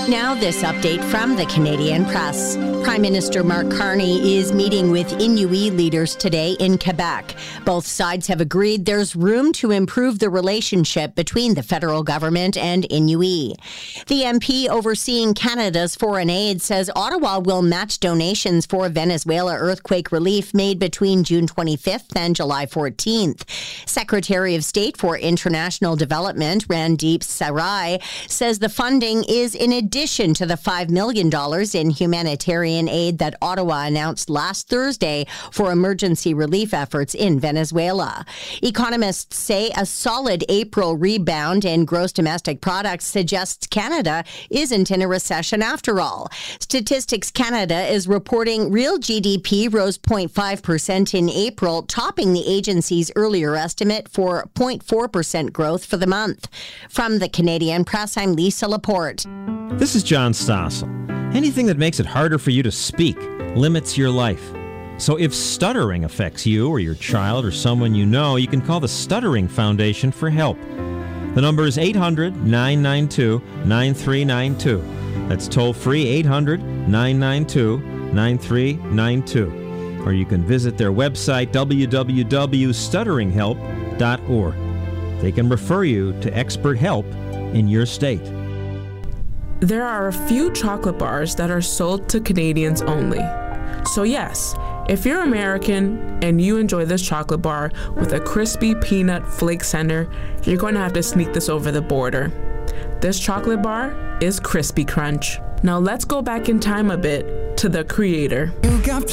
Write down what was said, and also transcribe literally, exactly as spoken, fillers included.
Now, this update from the Canadian Press. Prime Minister Mark Carney is meeting with Inuit leaders today in Quebec. Both sides have agreed there's room to improve the relationship between the federal government and Inuit. The M P overseeing Canada's foreign aid says Ottawa will match donations for Venezuela earthquake relief made between June twenty-fifth and July fourteenth. Secretary of State for International Development, Randeep Sarai, says the funding is in addition to the five million dollars in humanitarian aid that Ottawa announced last Thursday for emergency relief efforts in Venezuela. Economists say a solid April rebound in gross domestic products suggests Canada isn't in a recession after all. Statistics Canada is reporting real G D P rose zero point five percent in April, topping the agency's earlier estimate for zero point four percent growth for the month. From the Canadian Press, I'm Lisa Laporte. This is John Stossel. Anything that makes it harder for you to speak limits your life. So if stuttering affects you or your child or someone you know, you can call the Stuttering Foundation for help. The number is eight hundred, nine nine two, nine three nine two. That's toll free eight hundred, nine nine two, nine three nine two. Or you can visit their website w w w dot stuttering help dot org. They can refer you to expert help in your state. There are a few chocolate bars that are sold to Canadians only. So yes, if you're American and you enjoy this chocolate bar with a crispy peanut flake center, you're going to have to sneak this over the border. This chocolate bar is Crispy Crunch. Now let's go back in time a bit to the creator.